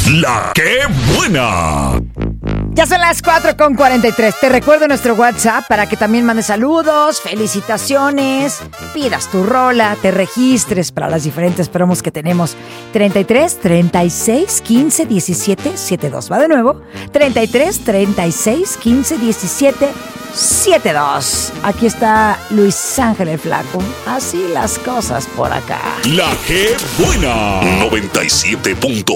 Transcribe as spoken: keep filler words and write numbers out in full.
La que buena. Ya son las cuatro con cuarenta y tres. Te recuerdo nuestro WhatsApp para que también mandes saludos, felicitaciones, pidas tu rola, te registres para las diferentes promos que tenemos. treinta y tres, treinta y seis, quince, diecisiete, setenta y dos. Va de nuevo. treinta y tres, treinta y seis, quince, diecisiete, setenta y dos. Aquí está Luis Ángel el Flaco. Así las cosas por acá. La que buena. noventa y siete punto